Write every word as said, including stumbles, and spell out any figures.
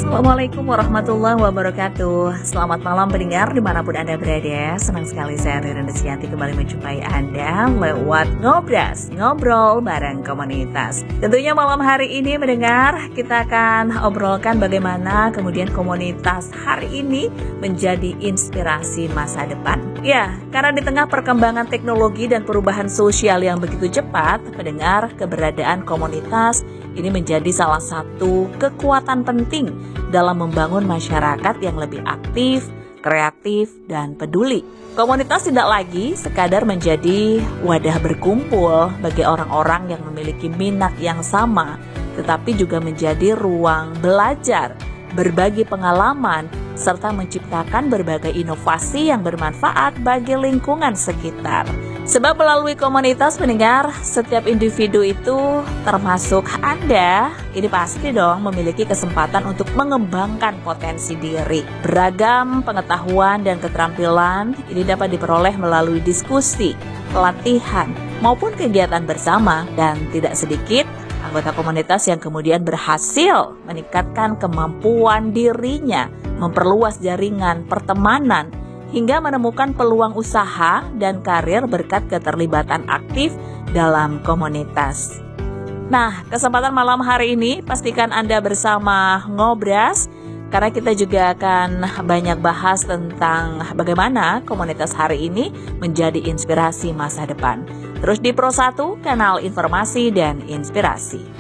Assalamualaikum warahmatullahi wabarakatuh. Selamat malam pendengar dimanapun Anda berada. Senang sekali saya Ririn Desianti kembali menjumpai Anda lewat Ngobras, ngobrol bareng komunitas. Tentunya malam hari ini mendengar kita akan obrolkan bagaimana kemudian komunitas hari ini menjadi inspirasi masa depan. Ya, karena di tengah perkembangan teknologi dan perubahan sosial yang begitu cepat, pendengar, keberadaan komunitas ini menjadi salah satu kekuatan penting dalam membangun masyarakat yang lebih aktif, kreatif, dan peduli. Komunitas tidak lagi sekadar menjadi wadah berkumpul bagi orang-orang yang memiliki minat yang sama, tetapi juga menjadi ruang belajar, berbagi pengalaman, serta menciptakan berbagai inovasi yang bermanfaat bagi lingkungan sekitar. Sebab melalui komunitas pendengar, setiap individu itu termasuk Anda, ini pasti dong memiliki kesempatan untuk mengembangkan potensi diri. Beragam pengetahuan dan keterampilan ini dapat diperoleh melalui diskusi, pelatihan, maupun kegiatan bersama, dan tidak sedikit anggota komunitas yang kemudian berhasil meningkatkan kemampuan dirinya, memperluas jaringan pertemanan, hingga menemukan peluang usaha dan karir berkat keterlibatan aktif dalam komunitas. Nah, kesempatan malam hari ini pastikan Anda bersama Ngobras, karena kita juga akan banyak bahas tentang bagaimana komunitas hari ini menjadi inspirasi masa depan. Terus di Pro satu, kanal informasi dan inspirasi.